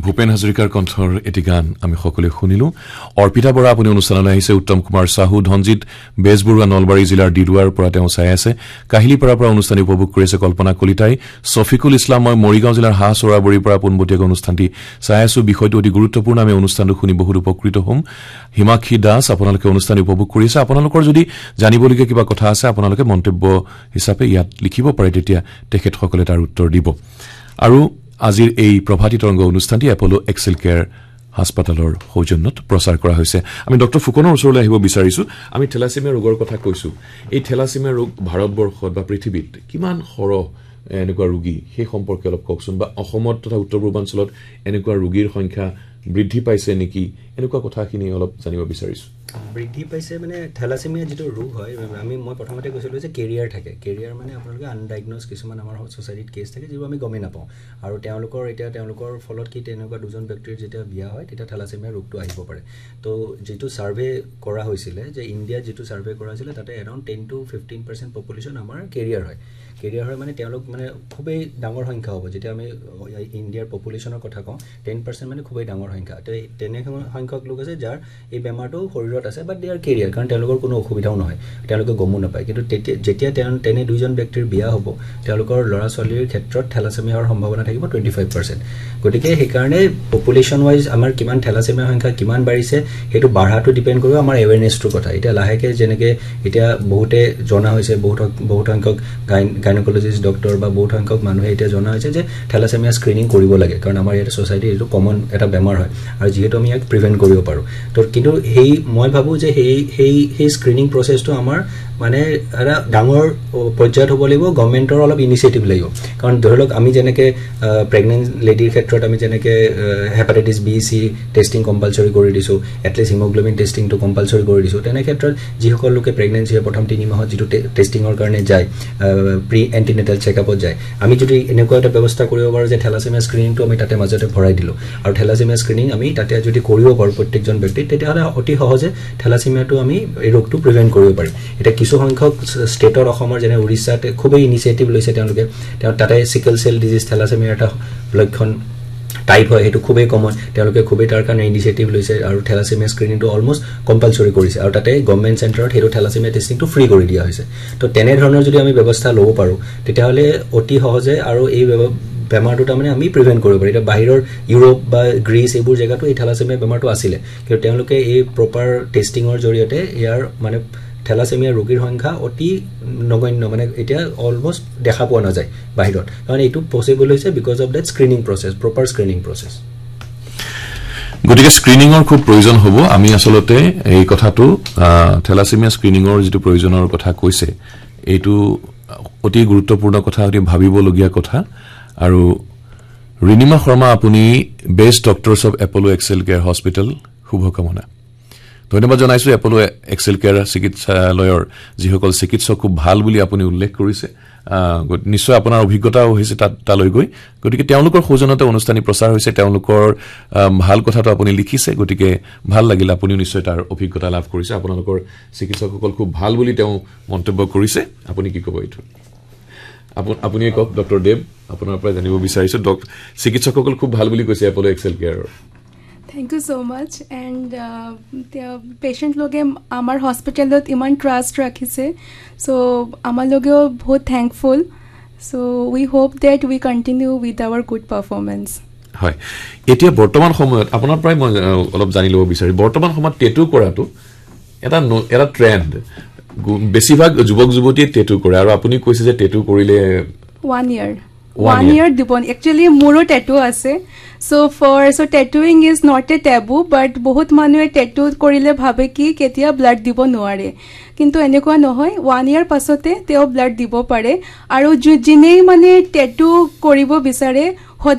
ভূপেন হাজৰিকাৰ কণ্ঠৰ এটি গান আমি সকলোৱে শুনিলো অৰ্পিতা বৰা আপুনি অনুষ্ঠানলৈ আহিছে উত্তম কুমাৰ সাহু ধনজিত বেজবৰুৱা নলবাৰী জিলাৰ ডিডুৱাৰ পৰা তেওঁ চাই আছে কাহিলিপাৰাৰ পৰা অনুষ্ঠান উপভোগ কৰিছে কল্পনা কলিতাই সফিকুল ইছলাম মই মৰিগাঁও জিলাৰ হাছৰাবৰীৰ পৰা পোনপটীয়াকৈ অনুষ্ঠানটি চাই আছো বিষয়টো অতি গুৰুত্বপূৰ্ণ আমি অনুষ্ঠানটো শুনি বহুত উপকৃত হ'ম হিমাক্ষী দাস আপোনালোকে অনুষ্ঠান উপভোগ কৰিছে আপোনালোকৰ যদি জানিবলগীয়া কিবা কথা আছে আপোনালোকে মন্তব্য হিচাপে ইয়াত লিখিব পাৰে তেতিয়া তেখেতসকলে তাৰ উত্তৰ দিব আৰু আজিৰ এই প্ৰভাতী তৰংগ অনুষ্ঠানটি এপলো এক্সেল কেয়াৰ হাস্পাতালৰ সৌজন্যত প্ৰচাৰ কৰা হৈছে আমি ডক্টৰ ফুকনৰ ওচৰলৈ আহিব বিচাৰিছো আমি থেলাসেমিয়া ৰোগৰ কথা কৈছো এই থেলাসেমিয়া ৰোগ ভাৰতবৰ্ষত বা পৃথিৱীত কিমান সৰহ এনেকুৱা ৰোগী সেই সম্পৰ্কে অলপ কওকচোন বা অসমত তথা উত্তৰ পূৰ্বাঞ্চলত এনেকুৱা ৰোগীৰ সংখ্যা বৃদ্ধি পাইছে নেকি এনেকুৱা কথাখিনি অলপ জানিব বিচাৰিছো বৃদ্ধি পাইছে মানে থেলাসেমিয়া যেটো ৰোগ হয় মই প্ৰথমতে কৈছিলো যে কেৰিয়াৰ থাকে কেৰিয়াৰ মানে আপোনালোকে আনডায়াগন'জ কিছুমান আমাৰ সোসাইটিত কেছ থাকে যিবোৰ আমি গমে নাপাওঁ আৰু তেওঁলোকৰ ফলত কি তেনেকুৱা দুজন ব্যক্তিৰ যেতিয়া বিয়া হয় তেতিয়া থেলাসেমিয়া ৰোগটো আহিব পাৰে তো যেটো সাৰ্ভে কৰা হৈছিলে যে ইণ্ডিয়াত যেটো সাৰ্ভে কৰা হৈছিলে তাতে এৰাউণ্ড 10 to 15% পপুলেশ্যন আমাৰ কেৰিয়াৰ হয় মানে তেওঁলোক মানে খুবেই ডাঙৰ সংখ্যা হ'ব যেতিয়া আমি ইণ্ডিয়াৰ পপুলেশ্যনৰ কথা কওঁ 10% মানে খুবেই ডাঙৰ সংখ্যা তো তেনে সংখ্যক লোক আছে যাৰ এই বেমাৰটো শৰীৰত আছে বাট দেয়াৰ কেৰিয়াৰ কাৰণ তেওঁলোকৰ কোনো অসুবিধাও নহয় তেওঁলোকে গমো নাপায় কিন্তু যেতিয়া তেনে দুইজন ব্যক্তিৰ বিয়া হ'ব তেওঁলোকৰ ল'ৰা ছোৱালীৰ ক্ষেত্ৰত থেলাসেমিয়া হোৱাৰ সম্ভাৱনা থাকিব 25% গতিকে সেইকাৰণে পপুলেশ্যন ৱাইজ আমাৰ কিমান থেলাসেমিয়া সংখ্যা কিমান বাঢ়িছে সেইটো বাঢ়াটো ডিপেণ্ড কৰিব আমাৰ এৱেৰনেছটোৰ কথা এতিয়া লাহেকে যেনেকে এতিয়া বহুতে জনা হৈছে বহুত সংখ্যক গাইনকলজিষ্ট ডক্টৰ বা বহুত সংখ্যক মানুহে এতিয়া জনা হৈছে যে থেলাসেমিয়া স্ক্ৰিনিং কৰিব লাগে কাৰণ আমাৰ ইয়াত সোসাইটি এইটো কমন এটা বেমাৰ হয় আৰু যিহেতু আমি ইয়াক প্ৰিভেন্ট কৰিব পাৰো তো কিন্তু মই ভাবো যে সেই স্ক্ৰিনিং প্ৰসেছটো আমাৰ মানে এটা ডাঙৰ পৰ্যায়ত হ'ব লাগিব গভৰ্ণমেণ্টৰ অলপ ইনিচিয়েটিভ লাগিব কাৰণ ধৰি লওক আমি যেনেকে প্ৰেগনেন্ট লেডিৰ ক্ষেত্ৰত আমি যেনেকে hepatitis B C testing compulsory কৰি দিছো এটলিষ্ট হিমোগ্লোবিন টেষ্টিংটো কম্পালচৰি কৰি দিছো তেনে ক্ষেত্ৰত যিসকল লোকে প্ৰেগনেন্সি প্ৰথম 3 মাহত যিটো টেষ্টিঙৰ কাৰণে যায় প্ৰি এণ্টিনেটাল চেকআপত যায় আমি যদি এনেকুৱা এটা ব্যৱস্থা কৰিব পাৰো যে থেলাসেমিয়া স্ক্ৰিনিংটো আমি তাতে মাজতে ভৰাই দিলো আৰু থেলাসেমিয়া স্ক্ৰিনিং আমি তাতে যদি কৰিব পাৰো প্ৰত্যেকজন ব্যক্তি তেতিয়াহ'লে অতি সহজে থেলাসেমিয়াটো আমি এই ৰোগটো প্ৰিভেন্ট কৰিব পাৰিম এটা কিছু সংখ্যক ষ্টেটৰ অসমৰ যেনে উৰিষ্যাতে খুবেই ইনিচিয়েটিভ লৈছে তেওঁলোকে তাতে সিকেল সেল ডিজিজ থেলাসেমিয়াৰ এটা লক্ষণ টাইপ হয় সেইটো খুবেই কমন তেওঁলোকে খুবেই তাৰ কাৰণে ইনিচিয়েটিভ লৈছে আৰু থেলাসেমিয়া স্ক্ৰিনিংটো অলমোষ্ট কম্পালচৰি কৰিছে আৰু তাতে গভৰ্ণমেণ্ট চেণ্টাৰত সেইটো থেলাসেমিয়া টেষ্টিংটো ফ্ৰী কৰি দিয়া হৈছে তো তেনেধৰণৰ যদি আমি ব্যৱস্থা ল'ব পাৰোঁ তেতিয়াহ'লে অতি সহজে আৰু এই বেমাৰটো তাৰমানে আমি প্ৰিভেন্ট কৰিব পাৰি এতিয়া বাহিৰৰ ইউৰোপ বা গ্ৰীচ এইবোৰ জেগাতো এই থেলাসেমিয়া বেমাৰটো আছিলে কিন্তু তেওঁলোকে এই প্ৰপাৰ টেষ্টিঙৰ জৰিয়তে ইয়াৰ মানে থেলাসেমিয়া ৰোগীৰ সংখ্যা অতি নগণ্য মানে এতিয়া অলমোষ্ট দেখা পোৱা নাযায় বাহিৰত কাৰণ এইটো পচিবল হৈছে because of that screening প্ৰসেছ proper screening প্ৰসেছ গতিকে স্ক্ৰিনিঙৰ খুব প্ৰয়োজন হ'ব আমি আসলতে এই কথাটো থেলাসেমিয়া স্ক্ৰিনিঙৰ যেটো প্ৰয়োজনৰ কথা কৈছে এইটো অতি গুৰুত্বপূৰ্ণ কথা অতি ভাবিবলগীয়া কথা আৰু ৰিনিমা শৰ্মা আপুনি best doctors of এপলো Excel care hospital শুভকামনা ধন্যবাদ জনাইছো এপলো এক্সেল কেয়াৰ চিকিৎসালয়ৰ যিসকল চিকিৎসক খুব ভাল বুলি আপুনি উল্লেখ কৰিছে নিশ্চয় আপোনাৰ অভিজ্ঞতাও হৈছে তালৈ গৈ গতিকে তেওঁলোকৰ সৌজন্যতে অনুষ্ঠানী প্ৰচাৰ হৈছে তেওঁলোকৰ ভাল কথাটো আপুনি লিখিছে গতিকে ভাল লাগিল আপুনি নিশ্চয় তাৰ অভিজ্ঞতা লাভ কৰিছে আপোনালোকৰ চিকিৎসকসকল খুব ভাল বুলি তেওঁ মন্তব্য কৰিছে আপুনি কি ক'ব এইটো আপুনি কওক ডক্টৰ দেৱ আপোনাৰ পৰা জানিব বিচাৰিছো চিকিৎসকসকল খুব ভাল বুলি কৈছে এপলো Excel কেয়াৰৰ Thank you so much and the patient loge amar hospitalot iman trust rakhise so amar logeo bahut thankful so we hope that we continue with our good performance হয় এতিয়া বৰ্তমান সময়ত আপোনাৰ প্ৰায় মই অলপ জানি লব বিচাৰি বৰ্তমান সময়ত টেটু কৰাটো এটা ট্ৰেন্ড বেছিভাগ যুৱক যুৱতীয়ে টেটু কৰে আৰু আপুনি কৈছে যে টেটু কৰিলে 1 year dibon actually moro tattoo ase so tattooing is not a taboo but bahut manue tattoo korile bhabe ki ketia blood dibo noare কিন্তু এনেকুৱা নহয় 1 year পাছতে তেও ব্লাড দিব পাৰে আৰু জিনেই মানে টেটু কৰিব বিচাৰে